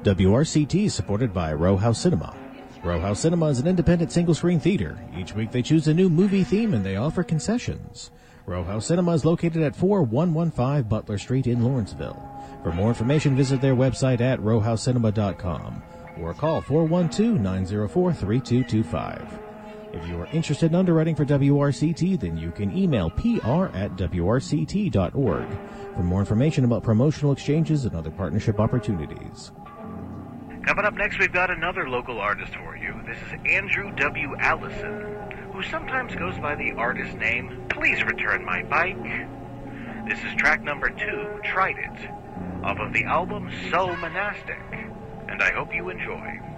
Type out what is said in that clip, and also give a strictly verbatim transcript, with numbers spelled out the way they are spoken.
W R C T is supported by Row House Cinema. Row House Cinema is an independent single-screen theater. Each week they choose a new movie theme and they offer concessions. Row House Cinema is located at four one one five Butler Street in Lawrenceville. For more information, visit their website at row house cinema dot com or call four one two, nine zero four, three two two five. If you are interested in underwriting for W R C T, then you can email P R at W R C T dot org for more information about promotional exchanges and other partnership opportunities. Coming up next, we've got another local artist for you. This is Andrew W. Allison, who sometimes goes by the artist name Please Return My Bike. This is track number two, Tried It, off of the album So Monastic, and I hope you enjoy.